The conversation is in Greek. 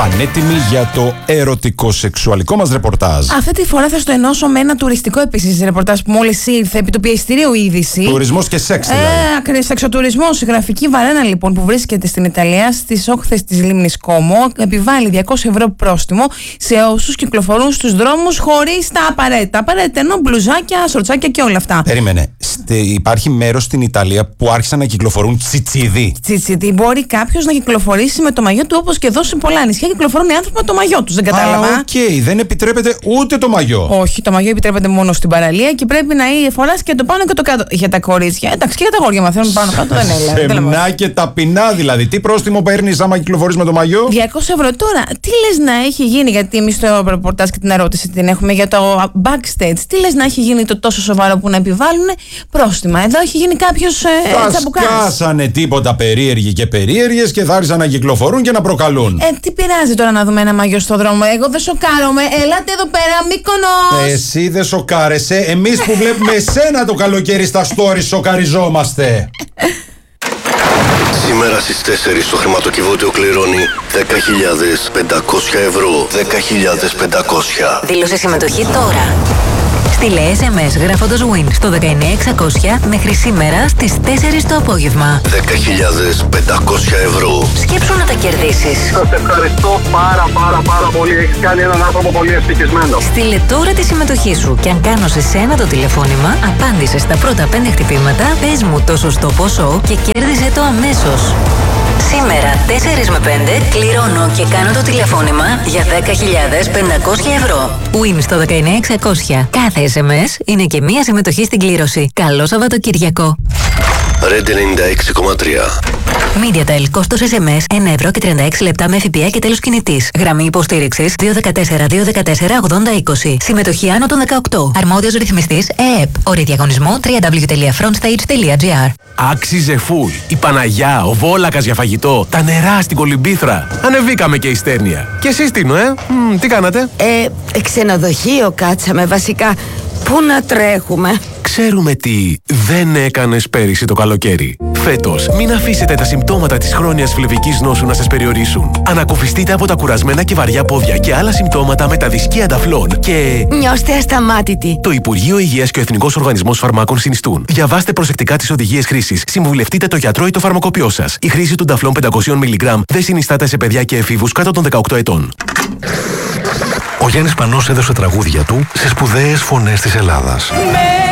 πανέτοιμοι για το ερωτικό-σεξουαλικό μας ρεπορτάζ. Αυτή τη φορά θα στο ενώσω με ένα τουριστικό επίσης ρεπορτάζ που μόλις ήρθε επί του πιεστηρίου είδηση. Τουρισμός και σεξ, δηλαδή. Ακριβώς. Σεξοτουρισμός. Η γραφική Βαρένα, λοιπόν, που βρίσκεται στην Ιταλία, στις όχθες της λίμνης Κόμο, επιβάλλει 200 ευρώ πρόστιμο σε όσους κυκλοφορούν στους δρόμους χωρίς τα απαραίτητα. Ενώ μπλουζάκια, σορτσάκια και όλα αυτά. Περίμενε. Υπάρχει μέρος στην Ιταλία που άρχισαν να κυκλοφορούν τσιτσίδι. Τσιτσίδι. Μπορεί κάποιος να κυκλοφορήσει με το μαγιό του, όπως και εδώ σε πολλά νησιά κυκλοφορούν οι άνθρωποι με το μαγιό τους. Δεν κατάλαβα. Οκ. Δεν επιτρέπεται ούτε το μαγιό. Όχι, το μαγιό επιτρέπεται μόνο στην παραλία και πρέπει να φοράς και το πάνω και το κάτω. Για τα κορίτσια. Εντάξει, και για τα αγόρια μαθαίνουν πάνω κάτω δεν έλεγα. Σεμνά και ταπεινά δηλαδή. Τι πρόστιμο παίρνεις άμα κυκλοφορείς με το μαγιό? 200 ευρώ. Τώρα, τι λες να έχει γίνει, γιατί εμείς το ρεπορτάζ και την ερώτηση την έχουμε για το backstage. Τι λες να έχει γίνει το τόσο σοβαρό που να επιβάλλουν πρόστιμα? Εδώ έχει γίνει κάποιος τσαμπουκάς. Θα σκάσανε τίποτα περίεργοι και περίεργες και θα άρχισαν να κυκλοφορούν και να προκαλούν. Τι πειράζει τώρα να δούμε ένα μαγιό στο δρόμο? Εγώ δεν σοκάρομαι. Ελάτε εδώ πέρα, Μύκονος. Εσύ δεν σοκάρεσαι. Εμείς που βλέπουμε εσένα το καλοκαίρι στα stories σοκαριζόμαστε. Σήμερα στις 4 το χρηματοκιβώτιο κληρώνει 10.500 ευρώ. 10.500. Δήλωσε συμμετοχή τώρα. Στείλε SMS γράφοντας WIN στο 19600 μέχρι σήμερα στις 4 το απόγευμα. 10.500 ευρώ. Σκέψου να τα κερδίσεις. Σας ευχαριστώ πάρα πολύ. Έχεις κάνει έναν άνθρωπο πολύ ευτυχισμένο. Στείλε τώρα τη συμμετοχή σου και αν κάνω σε σένα το τηλεφώνημα, απάντησε στα πρώτα 5 χτυπήματα, πες μου το σωστό ποσό και κέρδισε το αμέσως. Σήμερα 4 με 5 κληρώνω και κάνω το τηλεφώνημα για 10.500 ευρώ. WIN στο 19600. Κάθε SMS είναι και μία συμμετοχή στην κλήρωση. Καλό Σαββατοκυριακό. Red 96,3. MediaTel, κόστος SMS 1 ευρώ και 36 λεπτά με ΦΠΑ και τέλος κινητής. Γραμμή υποστήριξης 214-214-8020. Συμμετοχή άνω των 18. Αρμόδιος ρυθμιστής ΕΕΠ. Όροι διαγωνισμού www.frontstage.gr. Άξιζε φουλ. Η Παναγιά, ο Βόλακας για φαγητό, τα νερά στην Κολυμπήθρα. Ανεβήκαμε και η Στέρνια. Και εσείς Τίνο, τι κάνατε? Ξενοδοχείο κάτσαμε βασικά. Πού να τρέχουμε? Ξέρουμε τι δεν έκανες πέρυσι το καλοκαίρι. Φέτος, μην αφήσετε τα συμπτώματα της χρόνιας φλεβικής νόσου να σας περιορίσουν. Ανακουφιστείτε από τα κουρασμένα και βαριά πόδια και άλλα συμπτώματα με τα δισκία ταφλών και... Νιώστε ασταμάτητοι. Το Υπουργείο Υγείας και ο Εθνικός Οργανισμός Φαρμάκων συνιστούν. Διαβάστε προσεκτικά τις οδηγίες χρήσης. Συμβουλευτείτε το γιατρό ή το φαρμακοποιό σας. Η χρήση του ταφλών 500 mg δεν συνιστάται σε παιδιά και εφήβους κάτω των 18 ετών. Ο Γιάννης Πανός έδωσε τραγούδια του σε σπουδαίες φωνές της Ελλάδας.